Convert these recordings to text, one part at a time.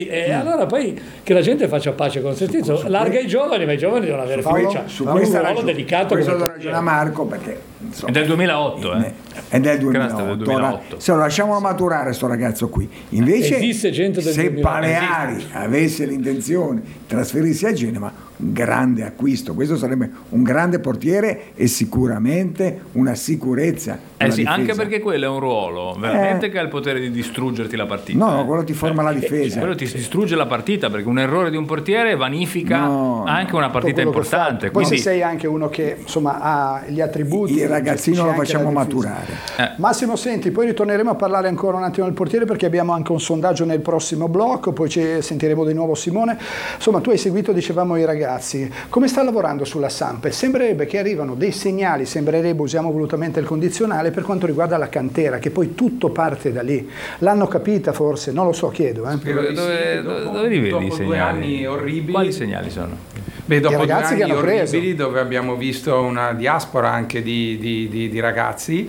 Allora poi che la gente faccia pace con se stesso, larga i giovani, ma i giovani devono avere fiducia. Su un questa ruolo delicato. Questo lo ragiona Marco, perché insomma, È del 2008, è del 2008. Ora, se lo lasciamolo maturare sto ragazzo qui, invece Esiste gente del se 2008. Paleari avesse l'intenzione di trasferirsi a Genova, un grande acquisto, questo sarebbe un grande portiere e sicuramente una sicurezza. Sì, anche perché quello è un ruolo veramente che ha il potere di distruggerti la partita. No, quello ti forma la difesa. Quello ti distrugge la partita, perché un errore di un portiere vanifica anche una partita importante. Poi Quindi se sei anche uno che insomma ha gli attributi, il ragazzino lo facciamo maturare. Massimo, senti, poi ritorneremo a parlare ancora un attimo del portiere, perché abbiamo anche un sondaggio nel prossimo blocco, poi ci sentiremo di nuovo Simone. Insomma, tu hai seguito, dicevamo, i ragazzi. Come sta lavorando sulla Samp? Sembrerebbe che arrivano dei segnali, usiamo volutamente il condizionale, per quanto riguarda la cantera, che poi tutto parte da lì. L'hanno capita forse? Non lo so, chiedo. Dove li vedi i segnali? 2 anni orribili. Quali segnali sono? Dopo 2 ragazzi anni che hanno orribili, dove abbiamo visto una diaspora anche di ragazzi,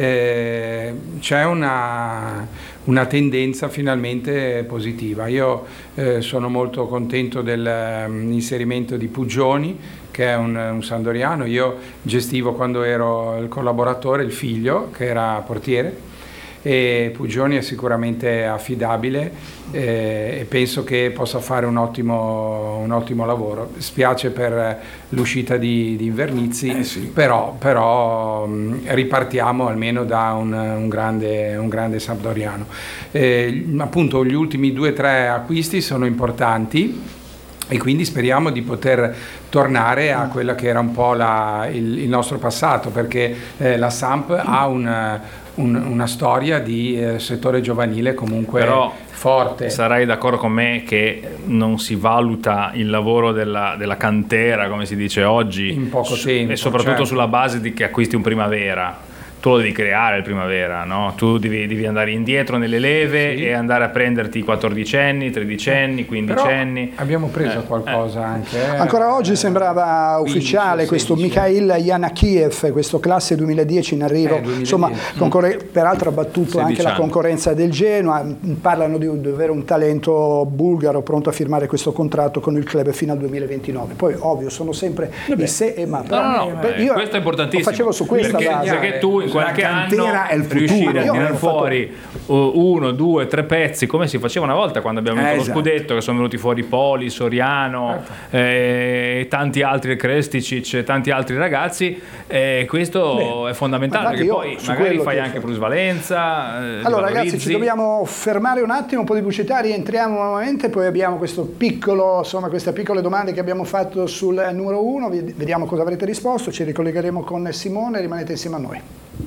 c'è una tendenza finalmente positiva. Io sono molto contento dell'inserimento di Puggioni, che è un sandoriano. Io gestivo, quando ero il collaboratore, il figlio che era portiere, e Puggioni è sicuramente affidabile e penso che possa fare un ottimo lavoro. Spiace per l'uscita di Invernizzi, sì. però ripartiamo almeno da un grande sampdoriano. Appunto, gli ultimi 2-3 acquisti sono importanti e quindi speriamo di poter tornare a quella che era un po' il nostro passato, perché la Samp ha una storia di settore giovanile comunque forte. Sarai d'accordo con me che non si valuta il lavoro della cantera, come si dice oggi, in poco tempo, e soprattutto certo, sulla base di che acquisti un primavera. Tu lo devi creare il primavera, no? Tu devi andare indietro nelle leve, sì, e andare a prenderti i 14enni, 13enni, 15enni. Però abbiamo preso qualcosa anche. Ancora oggi sembrava 15, ufficiale 16, questo Mikhail Yanakiev, questo classe 2010 in arrivo, 2010. Insomma, peraltro ha battuto anche la concorrenza del Genoa. Parlano di avere un talento bulgaro pronto a firmare questo contratto con il club fino al 2029. Poi ovvio sono sempre i se e ma. Io questo è importantissimo. Lo facevo su questa base. Perché tu in qualche anno è il futuro. riuscire a tirare fuori 1, 2, 3 pezzi, come si faceva una volta quando abbiamo vinto lo scudetto, che sono venuti fuori Poli, Soriano, tanti altri, Kresticic, tanti altri ragazzi, questo è fondamentale, perché poi magari fai anche plusvalenza. Allora ragazzi, ci dobbiamo fermare un attimo, un po' di pubblicità, rientriamo nuovamente, poi abbiamo queste piccole domande che abbiamo fatto sul numero 1, vediamo cosa avrete risposto, ci ricollegheremo con Simone, rimanete insieme a noi.